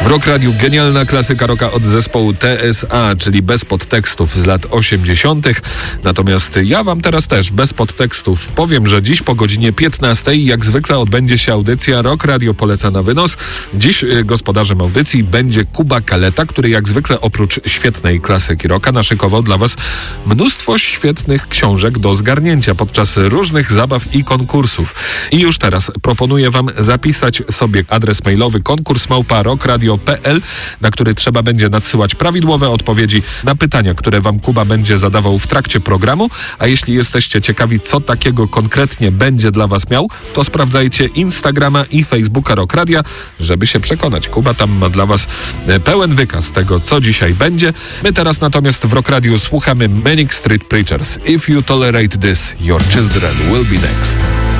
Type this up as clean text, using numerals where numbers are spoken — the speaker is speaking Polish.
W Rock Radiu genialna klasyka rocka od zespołu TSA, czyli bez podtekstów z lat 80. Natomiast ja wam teraz też bez podtekstów powiem, że dziś po godzinie 15 jak zwykle odbędzie się audycja Rock Radio poleca na wynos. Dziś gospodarzem audycji będzie Kuba Kaleta, który jak zwykle oprócz świetnej klasyki rocka naszykował dla was mnóstwo świetnych książek do zgarnięcia podczas różnych zabaw i konkursów. I już teraz proponuję wam zapisać sobie adres mailowy konkurs@rockradio.pl, na który trzeba będzie nadsyłać prawidłowe odpowiedzi na pytania, które wam Kuba będzie zadawał w trakcie programu, a jeśli jesteście ciekawi, co takiego konkretnie będzie dla was miał, to sprawdzajcie Instagrama i Facebooka Rock Radia, żeby się przekonać. Kuba tam ma dla was pełen wykaz tego, co dzisiaj będzie. My teraz natomiast w Rock Radiu słuchamy Manic Street Preachers. If you tolerate this, your children will be next.